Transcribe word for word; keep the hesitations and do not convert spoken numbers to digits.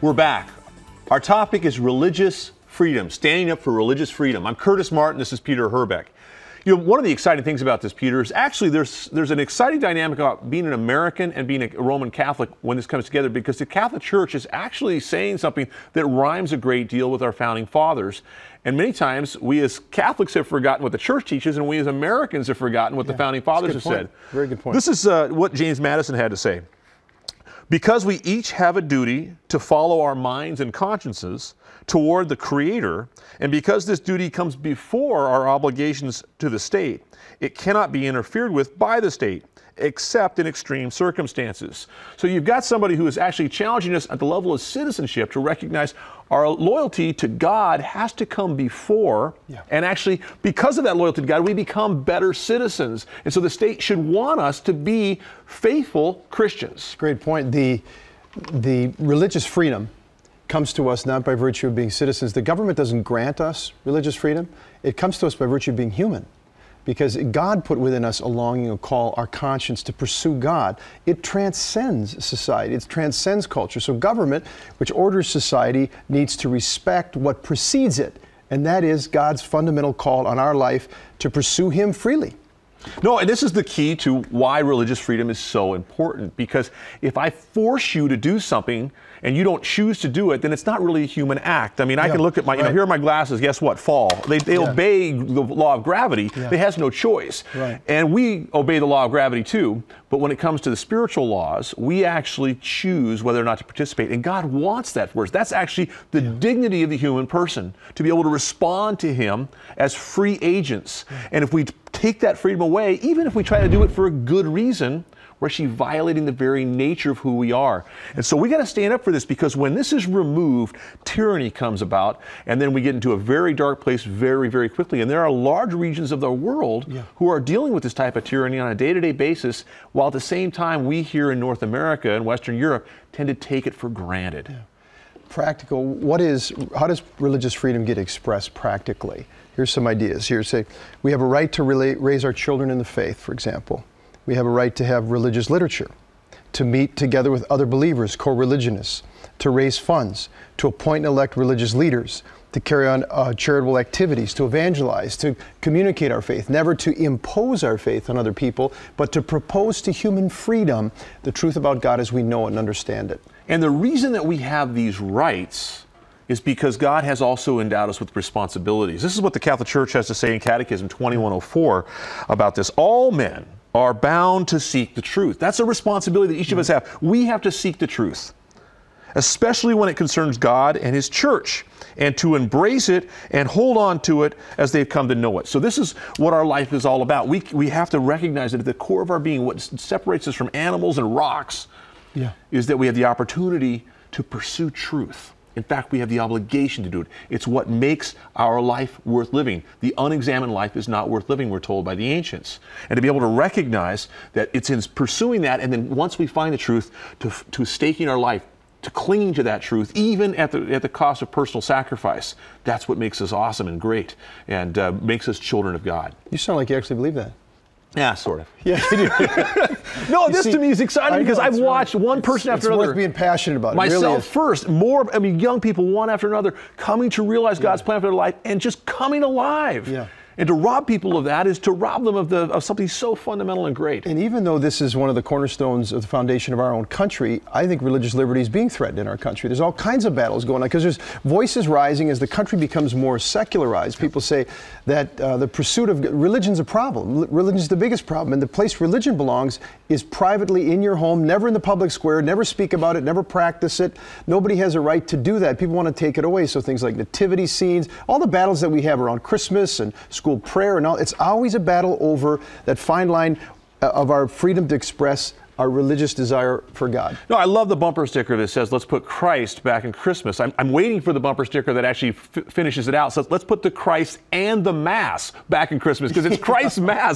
We're back. Our topic is religious freedom, standing up for religious freedom. I'm Curtis Martin. This is Peter Herbeck. You know, one of the exciting things about this, Peter, is actually there's there's an exciting dynamic about being an American and being a Roman Catholic when this comes together, because the Catholic Church is actually saying something that rhymes a great deal with our founding fathers. And many times we as Catholics have forgotten what the Church teaches, and we as Americans have forgotten what yeah, the founding fathers have point. said. Very good point. This is uh, what James Madison had to say. Because we each have a duty to follow our minds and consciences toward the Creator, and because this duty comes before our obligations to the state, it cannot be interfered with by the state, except in extreme circumstances. So you've got somebody who is actually challenging us at the level of citizenship to recognize our loyalty to God has to come before, yeah. and actually because of that loyalty to God, we become better citizens. And so the state should want us to be faithful Christians. Great point. The, the religious freedom comes to us not by virtue of being citizens. The government doesn't grant us religious freedom. It comes to us by virtue of being human. Because God put within us a longing, a call, our conscience to pursue God. It transcends society. It transcends culture. So government, which orders society, needs to respect what precedes it. And that is God's fundamental call on our life to pursue Him freely. No, and this is the key to why religious freedom is so important. Because if I force you to do something and you don't choose to do it, then it's not really a human act. I mean, I yeah, can look at my, you right. know, here are my glasses, guess what, fall. They, they yeah. obey the law of gravity. Yeah. They has no choice. Right. And we obey the law of gravity too, but when it comes to the spiritual laws, we actually choose whether or not to participate. And God wants that for us. That's actually the yeah. dignity of the human person, to be able to respond to Him as free agents. Yeah. And if we take that freedom away, even if we try to do it for a good reason, we're actually violating the very nature of who we are. And so we got to stand up for this, because when this is removed, tyranny comes about, and then we get into a very dark place very, very quickly. And there are large regions of the world yeah. who are dealing with this type of tyranny on a day-to-day basis, while at the same time we here in North America and Western Europe tend to take it for granted. Yeah. Practical, what is, how does religious freedom get expressed practically? Here's some ideas. Here, say, we have a right to relate, raise our children in the faith, for example. We have a right to have religious literature, to meet together with other believers, co-religionists, to raise funds, to appoint and elect religious leaders, to carry on uh, charitable activities, to evangelize, to communicate our faith, never to impose our faith on other people, but to propose to human freedom the truth about God as we know it and understand it. And the reason that we have these rights is because God has also endowed us with responsibilities. This is what the Catholic Church has to say in Catechism twenty-one oh four about this. All men are bound to seek the truth. That's a responsibility that each of us have. We have to seek the truth, especially when it concerns God and His church, and to embrace it and hold on to it as they've come to know it. So this is what our life is all about. We, we have to recognize that at the core of our being, what separates us from animals and rocks yeah. is that we have the opportunity to pursue truth. In fact, we have the obligation to do it. It's what makes our life worth living. The unexamined life is not worth living, we're told by the ancients. And to be able to recognize that it's in pursuing that, and then once we find the truth, to, to staking our life, to clinging to that truth, even at the, at the cost of personal sacrifice. That's what makes us awesome and great, and uh, makes us children of God. You sound like you actually believe that. Yeah, sort of. Yeah, you do. No, you this see, to me is exciting because know, I've watched right. one person it's, after it's another. It's worth being passionate about. Myself it really first, more, I mean, young people one after another coming to realize yeah. God's plan for their life and just coming alive. Yeah. And to rob people of that is to rob them of, the, of something so fundamental and great. And even though this is one of the cornerstones of the foundation of our own country, I think religious liberty is being threatened in our country. There's all kinds of battles going on because there's voices rising as the country becomes more secularized. People say that uh, the pursuit of religion's a problem. Religion's the biggest problem. And the place religion belongs is privately in your home, never in the public square, never speak about it, never practice it. Nobody has a right to do that. People want to take it away. So things like nativity scenes, all the battles that we have around Christmas and school prayer and all, it's always a battle over that fine line of our freedom to express our religious desire for God. No, I love the bumper sticker that says, let's put Christ back in Christmas. I'm, I'm waiting for the bumper sticker that actually f finishes it out. So let's put the Christ and the Mass back in Christmas, because it's Christ's Mass